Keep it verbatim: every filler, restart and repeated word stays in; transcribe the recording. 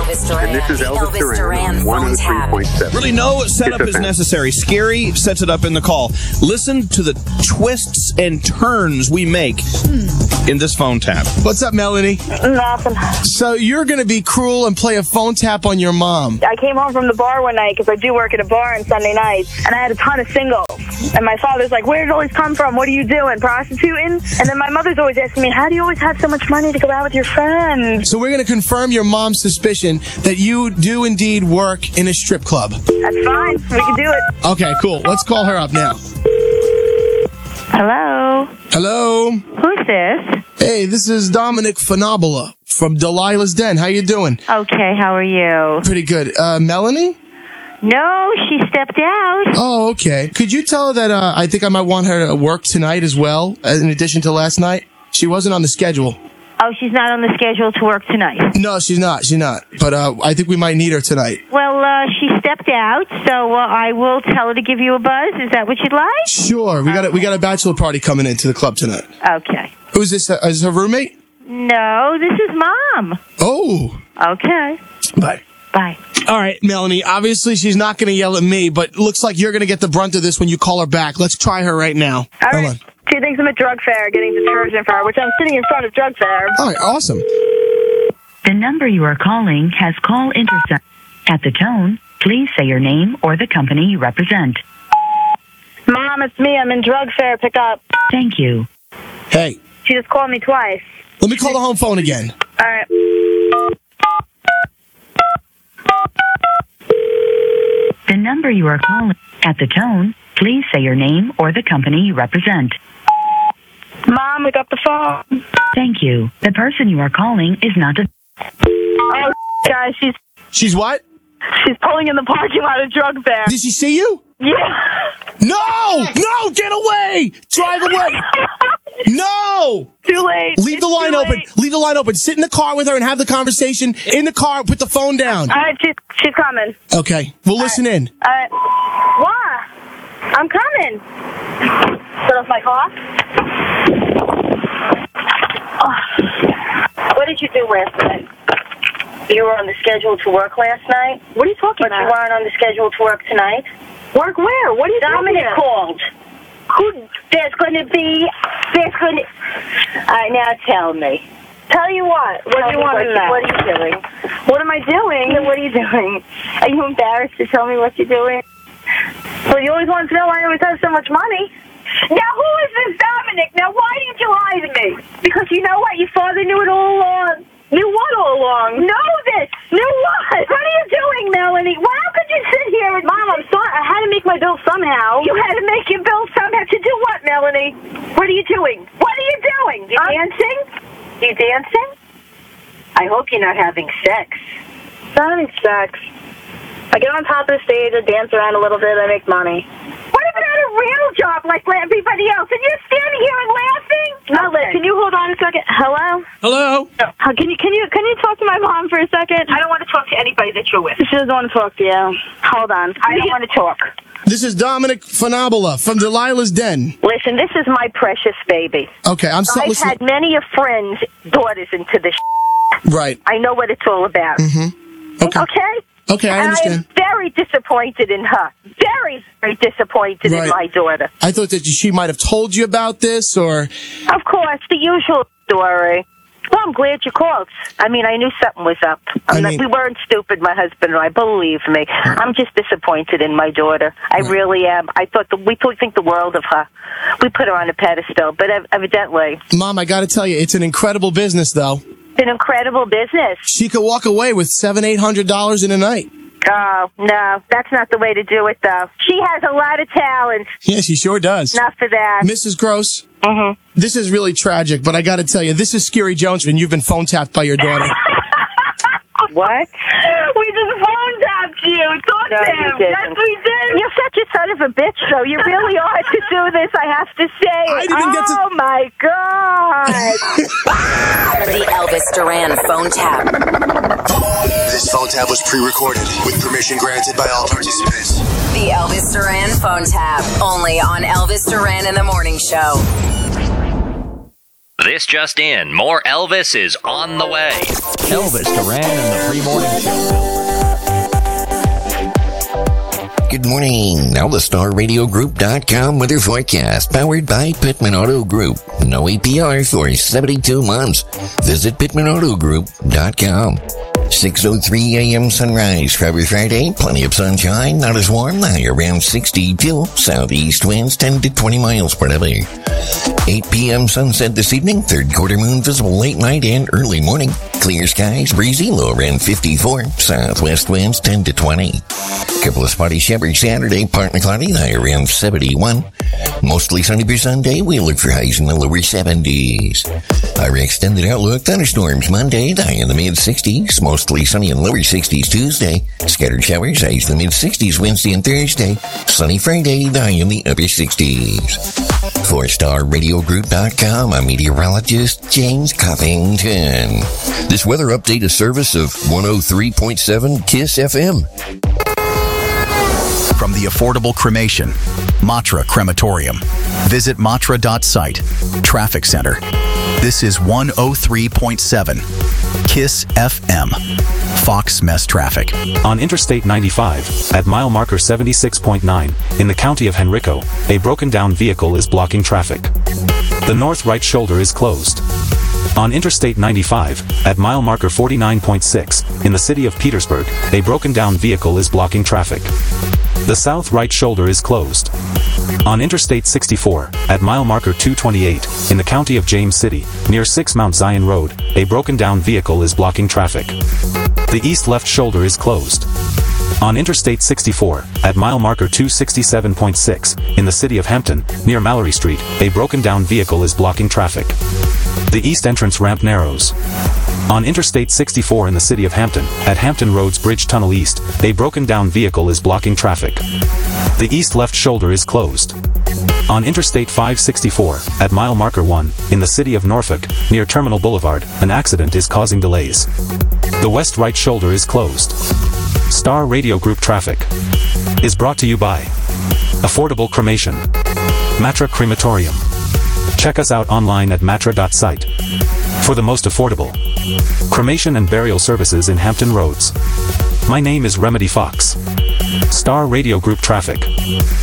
Elvis Duran. And this is Elvis, Elvis Duran, Duran on one oh three point seven. Really, no setup is necessary. Scary sets it up in the call. Listen to the twists and turns we make in this phone tap. What's up, Melanie? Nothing. So you're going to be cruel and play a phone tap on your mom. I came home from the bar one night because I do work at a bar on Sunday nights, and I had a ton of singles. And my father's like, where did all these come from? What are you doing, prostituting? And then my mother's always asking me, how do you always have so much money to go out with your friends? So we're going to confirm your mom's suspicion that you do indeed work in a strip club. That's fine. We can do it. Okay, cool. Let's call her up now. Hello? Hello? Who's this? Hey, this is Dominic Fanobola from Delilah's Den. How you doing? Okay, how are you? Pretty good. Uh, Melanie? No, she stepped out. Oh, okay. Could you tell her that uh, I think I might want her to work tonight as well, in addition to last night? She wasn't on the schedule. Oh, she's not on the schedule to work tonight. No, she's not. She's not. But uh, I think we might need her tonight. Well, uh, she stepped out, so uh, I will tell her to give you a buzz. Is that what you'd like? Sure. We got a, we got a bachelor party coming into the club tonight. Okay. Who's this? Uh, is her roommate? No, this is Mom. Oh. Okay. Bye. Bye. All right, Melanie, obviously she's not going to yell at me, but looks like you're going to get the brunt of this when you call her back. Let's try her right now. All Hold right. on. She thinks I'm at drug fair getting detergent for her, which I'm sitting in front of drug fair. All right, awesome. The number you are calling has call intercept. At the tone, please say your name or the company you represent. Mom, it's me. I'm in drug fair pickup. Thank you. Hey, She just called me twice. let me call the home phone again. All right. The number you are calling. At the tone, please say your name or the company you represent. Mom, pick up the phone. Thank you. The person you are calling is not a... Oh, guys, she's She's what? she's pulling in the parking lot of drug fair. Did she see you? Yeah. No! No! Get away! Drive away! No! Too late. Leave the It's line too open. late. Leave the line open. Sit in the car with her and have the conversation in the car. Put the phone down. All right, she's, she's coming. Okay. We'll listen in. All right. What? I'm coming. Set off my car. Oh. What did you do last night? You were on the schedule to work last night? What are you talking But about? you weren't on the schedule to work tonight? Work where? What are you Dominic talking about? called. Who? There's going to be... There's going to... All right, now tell me. Tell you what. What Tell do you me want what to you- know? What are you doing? What am I doing? Yeah, what are you doing? Are you embarrassed to tell me what you're doing? Well, you always want to know why I always have so much money. Now, who is this Dominic? Now, why did you lie to me? Because you know what? Your father knew it all along. Knew what all along? Know this. Knew what? What are you doing, Melanie? Well, how could you sit here and... Mom, I'm sorry. I had to make my bill somehow. You had to make your bill somehow. To do what, Melanie? What are you doing? What are you doing? You I'm- dancing? You dancing? I hope you're not having sex. Not having sex. I get on top of the stage, I dance around a little bit, I make money. What if it had a real job like everybody else, and you're standing here and laughing? No, Okay. can you hold on a second? Hello? Hello? Uh, Can you can you can you talk to my mom for a second? I don't want to talk to anybody that you're with. She doesn't want to talk to you. Hold on. I don't want to talk. This is Dominic Fanobola from Delilah's Den. Listen, this is my precious baby. Okay, I'm so I've listening. had many of friends' daughters into this. Right. I know what it's all about. Mm-hmm. Okay. Okay? Okay, I and understand. I'm very disappointed in her. Very, very disappointed Right. in my daughter. I thought that she might have told you about this, or... Of course, the usual story. Well, I'm glad you called. I mean, I knew something was up. I'm I not, mean- we weren't stupid, my husband and I. Believe me. I'm just disappointed in my daughter. I Right. really am. I thought the, we we think the world of her. We put her on a pedestal, but ev- evidently, Mom, I gotta tell you, it's an incredible business, though. it's an incredible business. She could walk away with seven, eight hundred dollars in a night. Oh, no, that's not the way to do it, though. She has a lot of talent. Yeah, she sure does. Enough for that. Missus Gross, Mm-hmm. this is really tragic, but I gotta tell you, this is Scary Jones, and you've been phone tapped by your daughter. What? We just phone tapped you. Talk No, to you him. didn't. Yes, we did. You're such a son of a bitch, though. You really are to do this, I have to say. I didn't get to- Oh, my God. The Elvis Duran phone tap. This phone tap was pre-recorded with permission granted by all participants. The Elvis Duran phone tap. Only on Elvis Duran in the Morning Show. This This just in, more Elvis is on the way. Elvis Duran and the Pre-Morning Show. Good morning. Now the Star Radio Group dot com weather forecast, powered by Pittman Auto Group. No A P R for seventy-two months. Visit Pittman Auto Group dot com. six oh three a.m. sunrise, Friday, Friday, plenty of sunshine, not as warm, high around sixty-two, southeast winds ten to twenty miles per hour. eight p.m. sunset this evening, third quarter moon visible late night and early morning. Clear skies, breezy, low around fifty-four, southwest winds ten to twenty. Couple of spotty showers Saturday, partly cloudy, high around seventy-one. Mostly sunny for Sunday, we look for highs in the lower seventies. Our extended outlook, thunderstorms Monday, high in the mid-sixties, mostly sunny and lower sixties Tuesday. Scattered showers, highs in the mid-sixties Wednesday and Thursday. Sunny Friday, high in the upper sixties. For Star Radio Group dot com, I'm meteorologist James Covington. This weather update is service of one oh three point seven KISS F M. From the affordable cremation, Matra Crematorium. Visit matra dot site. Traffic Center. This is one oh three point seven KISS F M. Fox Mess Traffic. On Interstate ninety-five, at mile marker seventy-six point nine, in the county of Henrico, a broken down vehicle is blocking traffic. The north right shoulder is closed. On Interstate ninety-five, at mile marker forty-nine point six, in the city of Petersburg, a broken down vehicle is blocking traffic. The south right shoulder is closed. On Interstate sixty-four, at mile marker two twenty-eight, in the county of James City, near six Mount Zion Road, a broken down vehicle is blocking traffic. The east left shoulder is closed. On Interstate sixty-four, at mile marker two sixty-seven point six, in the city of Hampton, near Mallory Street, a broken down vehicle is blocking traffic. The east entrance ramp narrows. On Interstate sixty-four in the city of Hampton, at Hampton Roads Bridge Tunnel East, a broken down vehicle is blocking traffic. The east left shoulder is closed. On Interstate five sixty-four, at mile marker one, in the city of Norfolk, near Terminal Boulevard, an accident is causing delays. The west right shoulder is closed. Star Radio Group Traffic is brought to you by Affordable Cremation, Matra Crematorium. Check us out online at matra dot site for the most affordable cremation and burial services in Hampton Roads. My name is Remedy Fox. Star Radio Group Traffic.